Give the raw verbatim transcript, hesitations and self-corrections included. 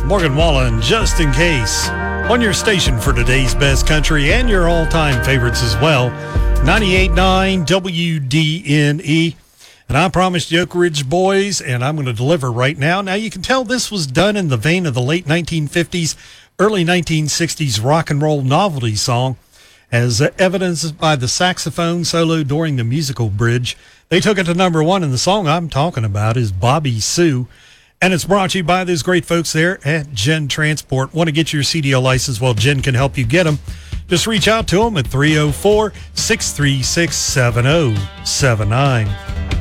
Morgan Wallen, Just in Case, on your station for today's best country and your all-time favorites as well, ninety-eight point nine W D N E. And I promised you Oak Ridge Boys, and I'm going to deliver right now. Now, you can tell this was done in the vein of the late nineteen fifties, early nineteen sixties rock and roll novelty song, as evidenced by the saxophone solo during the musical bridge. They took it to number one, and the song I'm talking about is Bobby Sue. And it's brought to you by those great folks there at Gen Transport. Want to get your C D L license? Well, Gen can help you get them. Just reach out to them at three oh four, six three six, seven oh seven nine.